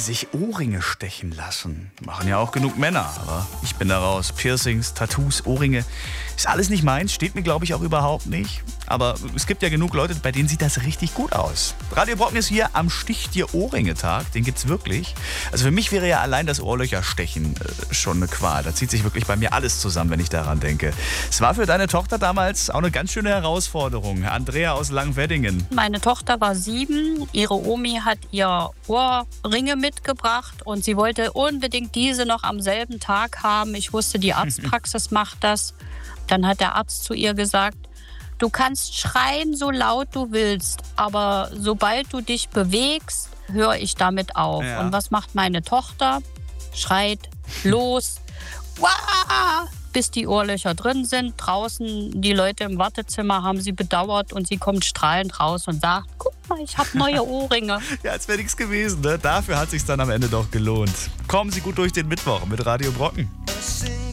Sich Ohrringe stechen lassen. Machen ja auch genug Männer, aber ich bin da raus. Piercings, Tattoos, Ohrringe. Ist alles nicht meins, steht mir, glaube ich, auch überhaupt nicht. Aber es gibt ja genug Leute, bei denen sieht das richtig gut aus. Radio Brocken ist hier am Stich dir Ohrringe-Tag. Den gibt's wirklich. Also für mich wäre ja allein das Ohrlöcherstechen schon eine Qual. Da zieht sich wirklich bei mir alles zusammen, wenn ich daran denke. Es war für deine Tochter damals auch eine ganz schöne Herausforderung. Andrea aus Langweddingen. Meine Tochter war 7. Ihre Omi hat ihr Ohrringe mitgebracht und sie wollte unbedingt diese noch am selben Tag haben. Ich wusste, die Arztpraxis macht das. Dann hat der Arzt zu ihr gesagt, du kannst schreien, so laut du willst, aber sobald du dich bewegst, höre ich damit auf. Ja. Und was macht meine Tochter? Schreit los, Wah! Bis die Ohrlöcher drin sind. Draußen, die Leute im Wartezimmer haben sie bedauert und sie kommt strahlend raus und sagt, guck mal, ich habe neue Ohrringe. Ja, als wäre nichts gewesen, ne? Dafür hat es sich dann am Ende doch gelohnt. Kommen Sie gut durch den Mittwoch mit Radio Brocken.